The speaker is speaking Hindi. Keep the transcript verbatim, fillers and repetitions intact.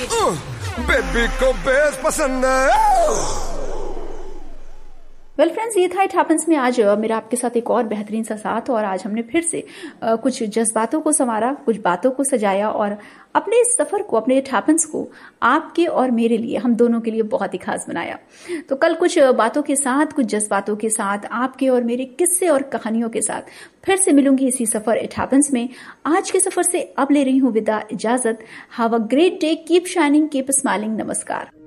बेबी को बेस पसंद है। वेल well फ्रेंड्स, ये था इट हैपेंस में आज मेरा आपके साथ एक और बेहतरीन सा साथ। और आज हमने फिर से आ, कुछ जज्बातों को संवारा, कुछ बातों को सजाया और अपने इस सफर को, अपने इट हैपेंस को आपके और मेरे लिए, हम दोनों के लिए बहुत ही खास बनाया। तो कल कुछ बातों के साथ, कुछ जज्बातों के साथ, आपके और मेरे किस्से और कहानियों के साथ फिर से मिलूंगी इसी सफर इट हैपेंस में। आज के सफर से अब ले रही हूं विदा, इजाजत। Have a great day, keep shining, keep smiling. नमस्कार।